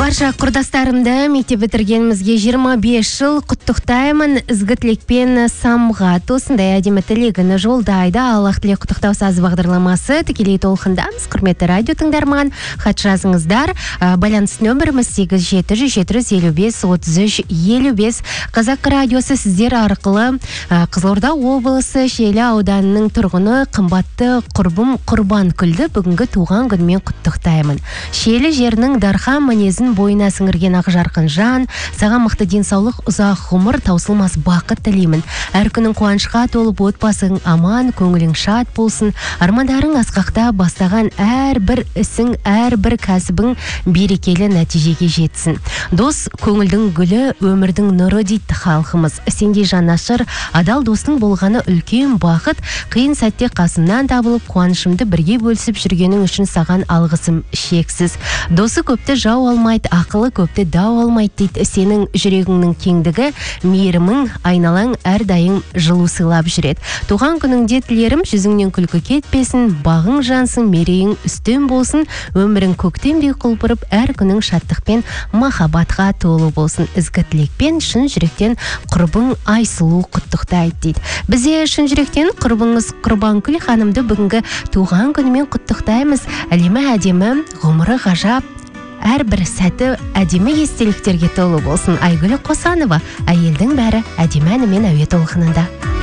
Барша құрдастарымды мектеп бітіргенімізге 25 жыл құттықтаймын. Ізгі тілекпен самғат. Осындай әдемі тілегіні жолдайды. Аллах тілек құттықтау сазы бағдарламасы тікелей толқындамыз. Құрметті радио тыңдарман, хат жазыңыздар. Байланыс нөміріміз 87-755-33-55. Қазақ радиосы сіздер арқылы Қызылорда облысы Шиелі ауданының тұрғыны қымбатты құрбым Құрбанкүлді бүгінгі туған күнмен құттықтаймын. Шиелі жерінің дархан мінезін бойына сіңірген ақ жарқын жан, саған мықты денсаулық, ұзақ ғұмыр, таусылмас бақыт тілеймін. Әр күнің қуанышқа толып, отбасың аман, көңілің шат болсын. Армандарың асқақта, бастаған әрбір ісің, әрбір кәсібің берекелі нәтижеге жетсін. Дос көңілдің гүлі, өмірдің нұры дейді халқымыз. Сендей жанашыр, адал достың болғаны үлкен бақыт. Қиын сәтте қасымнан табылып, қуанышымды бірге бөлісіп жүргенің үшін саған алғысым шексіз. Досы көпті жау алмайды, ақылы көпті дау алмайды дейді. Сенің жүрегіңнің кеңдігі, мейірімің, айналаң әрдайым жылу сыйлап жүреді. Туған күніңде тілерім жүзіңнен күлкі кетпесін, бағың жансын, мерейің үстем болсын, өмірің көктемдей құлпырып, әр күнің шаттықпен, махаббатқа толы болсын. Ізгі тілекпен шын жүректен құрбың Айсұлу құттықтайды дейді. Бізе шын жүректен құрбыңыз Құрбанкүл ханымды бүгінгі туған күнімен құттықтаймыз. Әлемі әдемі, ғұмыры ғажап, әрбір сәті әдемі естеліктерге толы болсын. Айгүл Қосанова, әйелдің бәрі әдемі әнімен әуе толқынында.